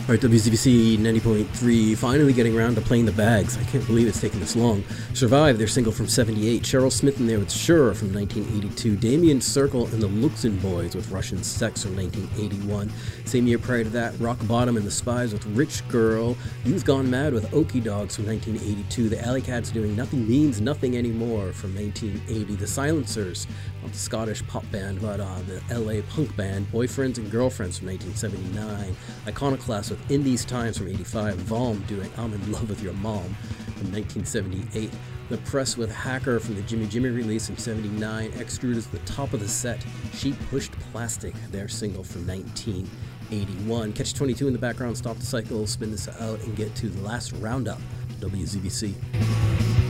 Alright, WZBC 90.3 finally getting around to playing the bags. I can't believe it's taken this long. Survive, their single from 78. Cheryl Smith in there with Sure from 1982. Damien Circle and the Luxon Boys with Russian Sex from 1981. Same year prior to that, Rock Bottom and the Spies with Rich Girl. Youth Gone Mad with Okie Dogs from 1982. The Alley Cats doing Nothing Means Nothing Anymore from 1980. The Silencers, not the Scottish pop band, but the LA punk band, Boyfriends and Girlfriends from 1979. Iconoclast with In These Times from 85, Valm doing I'm in Love with Your Mom from 1978, The Press with Hacker from the Jimmy Jimmy release in 79, Extrude is the top of the set, She Pushed Plastic, their single from 1981. Catch 22 in the background, stop the cycle, spin this out, and get to the last roundup, WZBC.